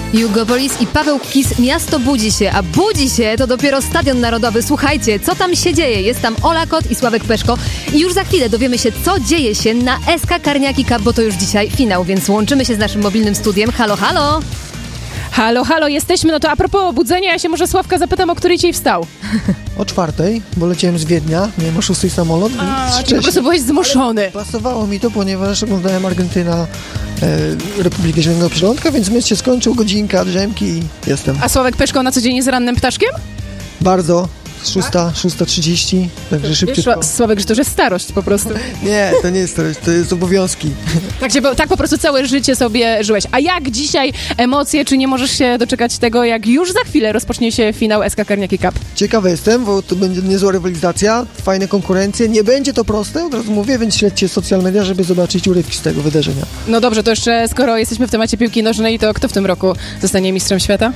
Jugopolis i Paweł Kis, miasto budzi się, a budzi się to dopiero Stadion Narodowy. Słuchajcie, co tam się dzieje? Jest tam Ola Kot i Sławek Peszko i już za chwilę dowiemy się, co dzieje się na SK Karniaki Cup, bo to już dzisiaj finał, więc łączymy się z naszym mobilnym studiem. Halo, halo! Halo, halo, jesteśmy. No to a propos budzenia, ja się może Sławka zapytam, o której dzisiaj wstał? O 4:00, bo leciałem z Wiednia, miałem o 6:00 samolot, więc po prostu byłeś zmuszony. Ale pasowało mi to, ponieważ oglądałem Argentyna, Republikę Zielonego Przylądka, więc mecz się skończył, godzinka, drzemki i jestem. A Sławek Peszko na co dzień jest rannym ptaszkiem? Bardzo. 6:30, także szybciutko. Sławek, że to już jest starość po prostu. Nie, to nie jest starość, to jest obowiązki. Tak po prostu całe życie sobie żyłeś. A jak dzisiaj emocje, czy nie możesz się doczekać tego, jak już za chwilę rozpocznie się finał SK Karniaki Cup? Ciekawy jestem, bo to będzie niezła rywalizacja, fajne konkurencje. Nie będzie to proste, od razu mówię, więc śledźcie social media, żeby zobaczyć urywki z tego wydarzenia. No dobrze, to jeszcze skoro jesteśmy w temacie piłki nożnej, to kto w tym roku zostanie mistrzem świata?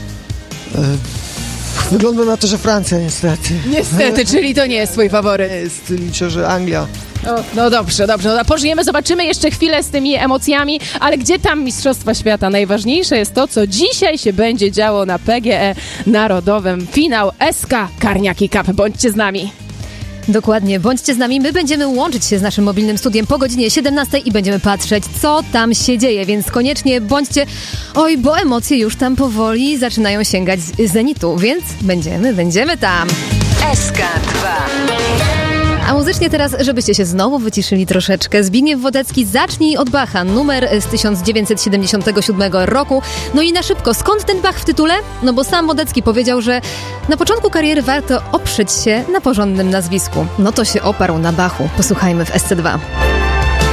Wygląda na to, że Francja niestety. Niestety, czyli to nie jest twój faworyt. Liczę, że Anglia. No dobrze. No, pożyjemy, zobaczymy jeszcze chwilę z tymi emocjami, ale gdzie tam Mistrzostwa Świata? Najważniejsze jest to, co dzisiaj się będzie działo na PGE Narodowym. Finał SK Karniaki Cup. Bądźcie z nami. Dokładnie, bądźcie z nami, my będziemy łączyć się z naszym mobilnym studiem po godzinie 17 i będziemy patrzeć, co tam się dzieje, więc koniecznie bądźcie, bo emocje już tam powoli zaczynają sięgać zenitu, więc będziemy tam. SK2. A muzycznie teraz, żebyście się znowu wyciszyli troszeczkę, Zbigniew Wodecki, Zacznij od Bacha, numer z 1977 roku. No i na szybko, skąd ten Bach w tytule? No bo sam Wodecki powiedział, że na początku kariery warto oprzeć się na porządnym nazwisku. No to się oparł na Bachu. Posłuchajmy w SC2.